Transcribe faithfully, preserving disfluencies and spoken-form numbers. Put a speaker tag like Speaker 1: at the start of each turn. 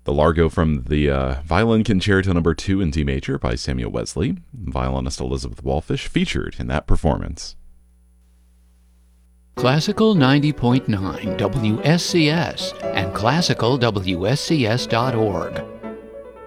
Speaker 1: The Largo from the uh, Violin Concerto Number two in D major by Samuel Wesley. Violinist Elizabeth Wallfish featured in that performance.
Speaker 2: Classical ninety point nine W S C S and classical W S C S dot org.